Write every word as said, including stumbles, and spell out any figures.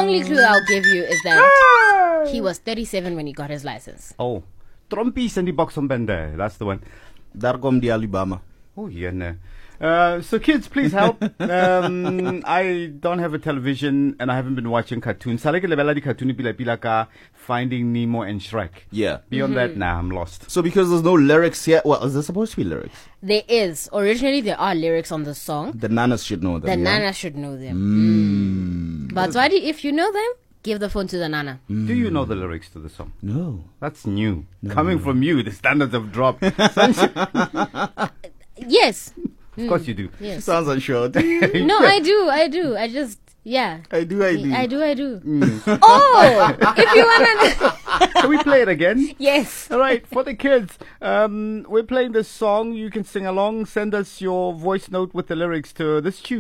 only clue I'll give you is that he was thirty-seven when he got his license. Oh, Trompies in die box on bende. That's the one. Daar komt die Alabama. Oh, yeah, no. Uh, so kids, please help. um, I don't have a television and I haven't been watching cartoons. Sale ke lebella di cartoon pila pila ka Finding Nemo and Shrek. Yeah. Beyond that, nah, I'm lost. So because there's no lyrics here, well, is there supposed to be lyrics? There is. Originally, there are lyrics on the song. The nanas should know them. The yeah? nana should know them. Mm. But Zwadi, if you know them, give the phone to the nana. Mm. Do you know the lyrics to the song? No. That's new. No. Coming from you, the standards have dropped. Yes. Of course you do. Yes. Sounds unsure. No, I do. I do. I just, yeah. I do, I do. I do, I do. Mm. Oh, if you want to. Can we play it again? Yes. All right, for the kids, um, we're playing this song. You can sing along. Send us your voice note with the lyrics to this tune.